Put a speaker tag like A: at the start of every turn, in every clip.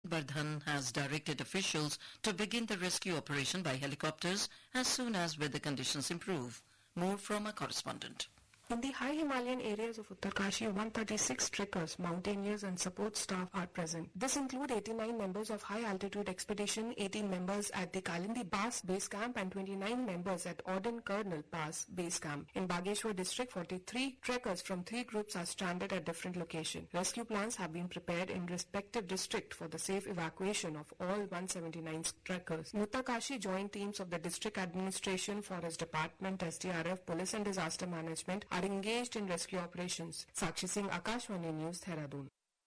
A: Bardhan has directed officials to begin the rescue operation by helicopters as soon as weather conditions improve. More from our correspondent.
B: In the high Himalayan areas of Uttarkashi, 136 trekkers, mountaineers and support staff are present. This includes 89 members of High Altitude Expedition, 18 members at the Kalindi Pass Base Camp and 29 members at Auden Colonel Pass Base Camp. In Bageshwar district, 43 trekkers from 3 groups are stranded at different locations. Rescue plans have been prepared in respective district for the safe evacuation of all 179 trekkers. In Uttarkashi, joint teams of the District Administration, Forest Department, SDRF, Police and Disaster Management are engaged in rescue operations. Sakshi Singh, Akashvani News, Dehradun.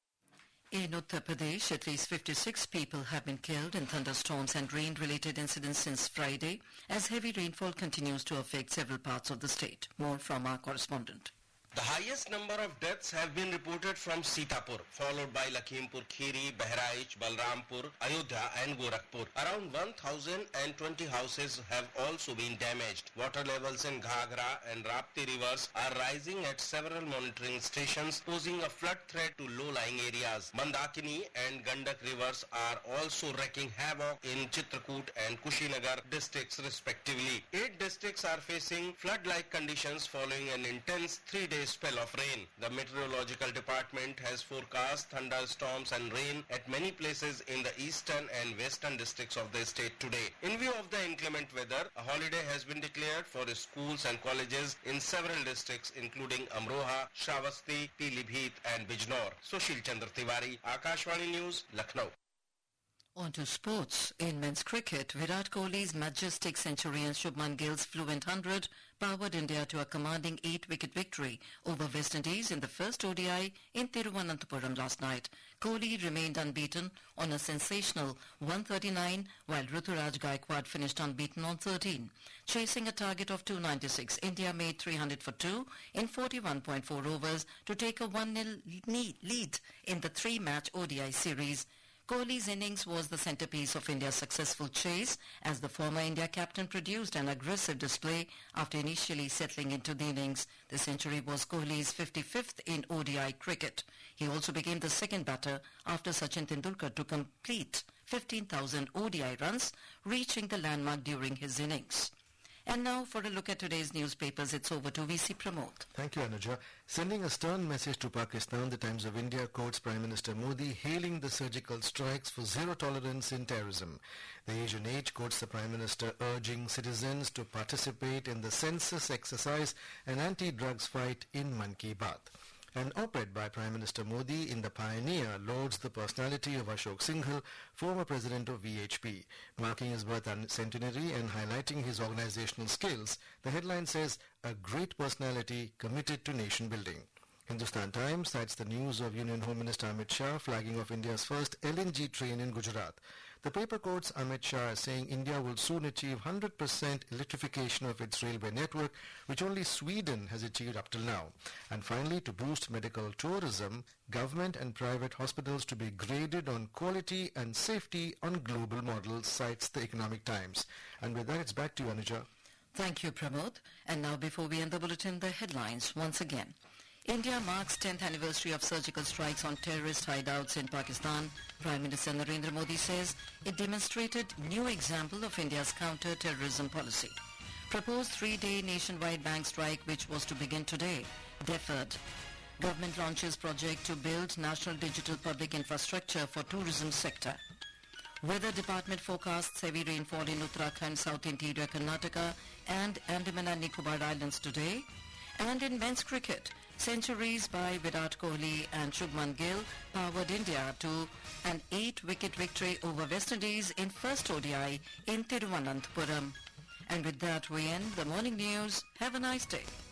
A: In Uttar Pradesh, at least 56 people have been killed in thunderstorms and rain-related incidents since Friday, as heavy rainfall continues to affect several parts of the state. More from our correspondent.
C: The highest number of deaths have been reported from Sitapur, followed by Lakhimpur Kheri, Bahraich, Balrampur, Ayodhya and Gorakhpur. Around 1,020 houses have also been damaged. Water levels in Ghaghra and Rapti rivers are rising at several monitoring stations, posing a flood threat to low-lying areas. Mandakini and Gandak rivers are also wreaking havoc in Chitrakoot and Kushinagar districts respectively. 8 districts are facing flood-like conditions following an intense 3-day spell of rain. The meteorological department has forecast thunderstorms and rain at many places in the eastern and western districts of the state today. In view of the inclement weather, a holiday has been declared for schools and colleges in several districts including Amroha, Shravasti, Pilibhit and Bijnor. Sushil Chandra Tiwari, Akashvani News, Lucknow.
A: On to sports. In men's cricket, Virat Kohli's majestic century and Shubman Gill's fluent 100 powered India to a commanding 8-wicket victory over West Indies in the first ODI in Thiruvananthapuram last night. Kohli remained unbeaten on a sensational 139, while Ruturaj Gaikwad finished unbeaten on 13. Chasing a target of 296, India made 300 for 2 in 41.4 overs to take a 1-0 lead in the 3-match ODI series. Kohli's innings was the centerpiece of India's successful chase as the former India captain produced an aggressive display after initially settling into the innings. The century was Kohli's 55th in ODI cricket. He also became the second batter after Sachin Tendulkar to complete 15,000 ODI runs, reaching the landmark during his innings. And now for a look at today's newspapers, it's over to VC Pramod.
D: Thank you, Anuja. Sending a stern message to Pakistan, the Times of India quotes Prime Minister Modi hailing the surgical strikes for zero tolerance in terrorism. The Asian Age quotes the Prime Minister urging citizens to participate in the census exercise and anti-drugs fight in Mann Ki Baat. An op-ed by Prime Minister Modi in The Pioneer lauds the personality of Ashok Singhal, former president of VHP. Marking his birth centenary and highlighting his organizational skills, the headline says, "A great personality committed to nation building." Hindustan Times cites the news of Union Home Minister Amit Shah flagging off India's first LNG train in Gujarat. The paper quotes Amit Shah as saying India will soon achieve 100% electrification of its railway network, which only Sweden has achieved up till now. And finally, to boost medical tourism, government and private hospitals to be graded on quality and safety on global models, cites the Economic Times. And with that, it's back to you, Anuja.
A: Thank you, Pramod. And now before we end the bulletin, the headlines once again. India marks 10th anniversary of surgical strikes on terrorist hideouts in Pakistan. Prime Minister Narendra Modi says it demonstrated new example of India's counter-terrorism policy. Proposed 3-day nationwide bank strike, which was to begin today, deferred. Government launches project to build national digital public infrastructure for tourism sector. Weather Department forecasts heavy rainfall in Uttarakhand, South Interior Karnataka and Andaman and Nicobar Islands today. And in men's cricket, centuries by Virat Kohli and Shubman Gill powered India to an 8-wicket victory over West Indies in first ODI in Thiruvananthapuram. And with that we end the morning news. Have a nice day.